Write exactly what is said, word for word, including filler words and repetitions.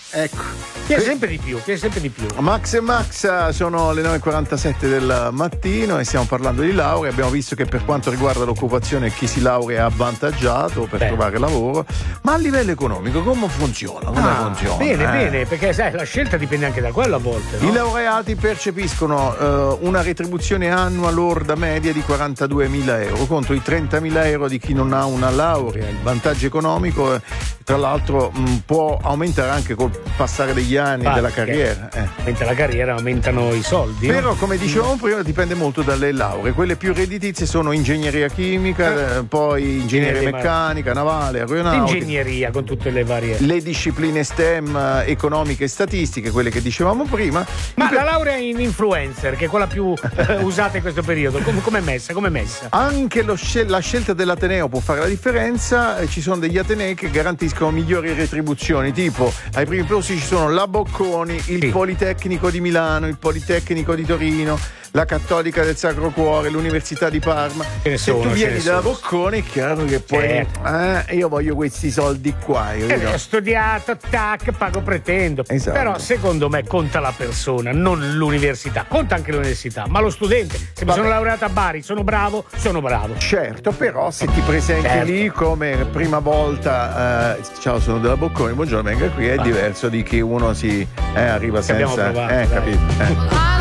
Ecco. Chiede sempre di più, chiede sempre di più. Max e Max, sono le nove e quarantasette del mattino e stiamo parlando di laurea. Abbiamo visto che per quanto riguarda l'occupazione chi si laurea è avvantaggiato per Beh. trovare lavoro, ma a livello economico come funziona? Come ah, funziona? Bene, eh? bene, perché sai, la scelta dipende anche da quello a volte, no? I laureati percepiscono uh, una retribuzione annua lorda media di quarantaduemila euro contro i trentamila euro di chi non ha una laurea. Il vantaggio economico, eh, tra l'altro, mh, può aumentare anche col passare degli anni ah, della carriera. Eh. Aumenta la carriera, aumentano i soldi. Però, come dicevamo prima, dipende molto dalle lauree. Quelle più redditizie sono ingegneria chimica, eh. poi ingegneria meccanica, navale, aeronautica. Ingegneria con tutte le varie. Le discipline STEM, economiche e statistiche, quelle che dicevamo prima. Ma la laurea in influencer, che è quella più eh, usata in questo periodo, come com è messa? Com'è messa? Anche lo scel- la scelta dell'ateneo può fare la differenza. Ci sono degli atenei che garantiscono migliori retribuzioni, tipo ai primi posti ci sono la Bocconi, il sì. Politecnico di Milano, il Politecnico di Torino, la Cattolica del Sacro Cuore, l'Università di Parma. Se sono, tu vieni dalla Bocconi è chiaro che poi certo. eh, io voglio questi soldi qua. Io eh, ho studiato, tac, pago, pretendo. Esatto. Però secondo me conta la persona, non l'università. Conta anche l'università, ma lo studente. Se mi sono laureato a Bari, sono bravo, sono bravo. Certo, però se ti presenti certo. lì come prima volta, eh, ciao, sono della Bocconi, buongiorno, venga qui, è ah. diverso di chi uno si eh, arriva senza. Provato, eh, capito? Eh.